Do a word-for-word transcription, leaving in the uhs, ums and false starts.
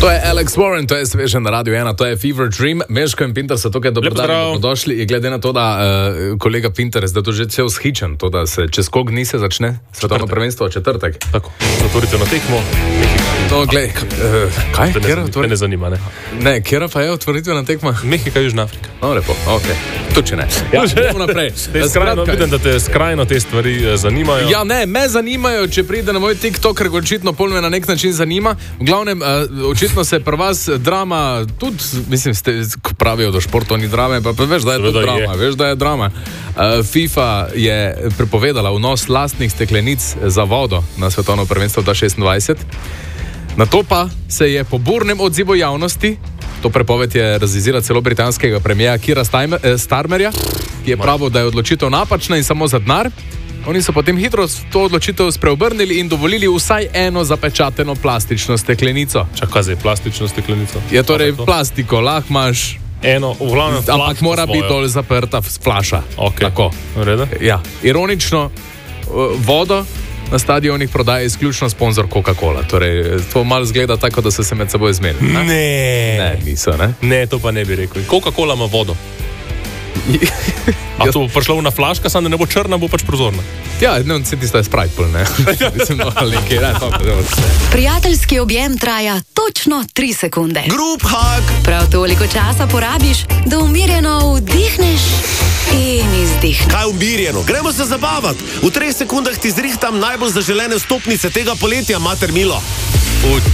To je Alex Warren, to je sveže na Radio ena, to je Fever Dream. Meško in Pinter so tukaj dobrodošli. In glede na to, da uh, kolega Pinter zdaj to že cel schičen, to da se čez koliko dni se začne svetovno prvenstvo, četrtek. Tako, zatvorite na tekmo. No, glej, uh, kaj? Kjera otvoritev? Ne zanima, ne? Ne, kjera pa je otvoritev na tekma? Mehika, Južna Afrika. No, lepo, okej. Okay. Tu če ne. Ja, idemo naprej. Skrajno, vidim, da te skrajno te stvari zanimajo. Ja, ne, me zanimajo, če pride na moj TikTok, ker očitno pol me na nek način zanima. V glavnem, uh, očitno se pri vas drama, tudi, mislim, ste, ko pravijo, da športo ni drame, pa, pa veš, da je to drama, je. veš, da je drama. Uh, FIFA je prepovedala vnos lastnih steklenic za vodo na svetovno prvenstvo do šestindvajset. Na to pa se je po burnem odzivu javnosti, to prepoved je razizira celo britanskega premijera Keira Starmerja, ki je pravil, da je odločitev napačna in samo za denar. Oni so potem hitro to odločitev spreobrnili in dovolili vsaj eno zapečateno plastično steklenico. Čakaj, zdaj plastično steklenico? Je torej plastiko, lahko imaš eno, v glavnem flaško. Ampak mora biti dol zaprta flaša. Ok, tako. Vrede? Ja, ironično, vodo na stadionih prodaja izključno sponzor Coca-Cola. Torej, to malo zgleda tako, da so se med seboj zmenili. Ne. Ne. Ne, niso, ne? Ne, to pa ne bi rekel. Coca-Cola ima vodo. A to bo prišlo na flaška, samo da ne bo črna, bo pač prozorna. Ja, ne, se tisto je Sprite pol, ne? Mislim, no, nekaj, ne, to pa Prijateljski objem traja točno tri sekunde. Group hug. Prav toliko časa porabiš, da umirjeno vdihneš in izdihneš. Kaj umirjeno? Gremo se zabavati. V treh sekundah ti zrihtam najbolj zaželene vstopnice tega poletja, mater milo.